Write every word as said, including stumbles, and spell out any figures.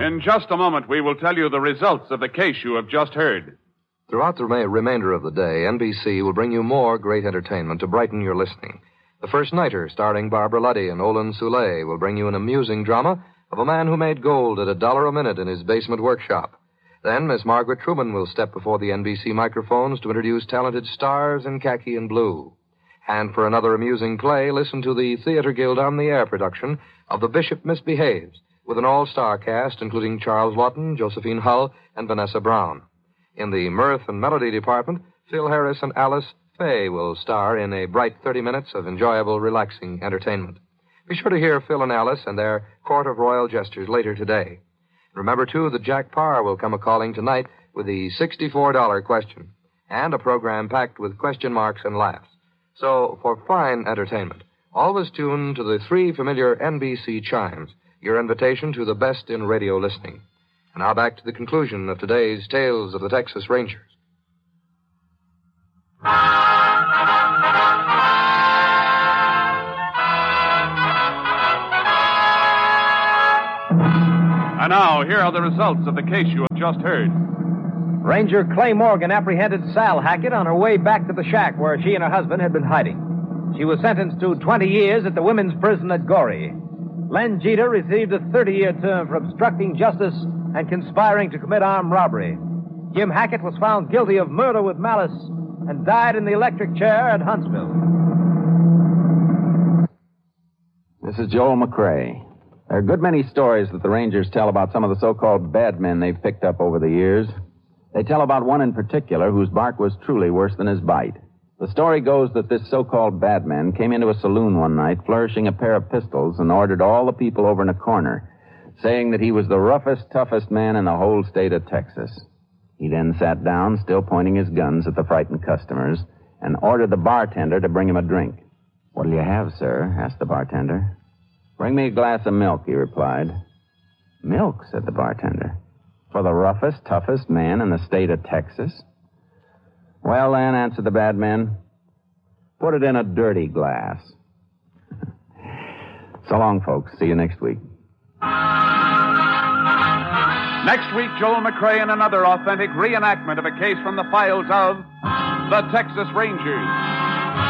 In just a moment, we will tell you the results of the case you have just heard. Throughout the rema- remainder of the day, N B C will bring you more great entertainment to brighten your listening. The First Nighter, starring Barbara Luddy and Olin Soule, will bring you an amusing drama of a man who made gold at a dollar a minute in his basement workshop. Then Miss Margaret Truman will step before the N B C microphones to introduce talented stars in khaki and blue. And for another amusing play, listen to the Theater Guild on the Air production of The Bishop Misbehaves, with an all-star cast including Charles Lawton, Josephine Hull, and Vanessa Brown. In the mirth and melody department, Phil Harris and Alice Faye will star in a bright thirty minutes of enjoyable, relaxing entertainment. Be sure to hear Phil and Alice and their Court of Royal Jesters later today. Remember, too, that Jack Parr will come a-calling tonight with the sixty-four dollar question and a program packed with question marks and laughs. So, for fine entertainment, always tune to the three familiar N B C chimes, your invitation to the best in radio listening. And now back to the conclusion of today's Tales of the Texas Rangers. And now, here are the results of the case you have just heard. Ranger Clay Morgan apprehended Sal Hackett on her way back to the shack where she and her husband had been hiding. She was sentenced to twenty years at the women's prison at Goree. Len Jeter received a thirty-year term for obstructing justice and conspiring to commit armed robbery. Jim Hackett was found guilty of murder with malice and died in the electric chair at Huntsville. This is Joel McCrae. There are a good many stories that the Rangers tell about some of the so-called bad men they've picked up over the years. They tell about one in particular whose bark was truly worse than his bite. The story goes that this so-called bad man came into a saloon one night flourishing a pair of pistols and ordered all the people over in a corner, saying that he was the roughest, toughest man in the whole state of Texas. He then sat down, still pointing his guns at the frightened customers, and ordered the bartender to bring him a drink. "What'll you have, sir?" asked the bartender. "Bring me a glass of milk," he replied. "Milk?" said the bartender. "For the roughest, toughest man in the state of Texas?" "Well, then," answered the bad man, "put it in a dirty glass." So long, folks. See you next week. Next week, Joel McCrae in another authentic reenactment of a case from the files of the Texas Rangers.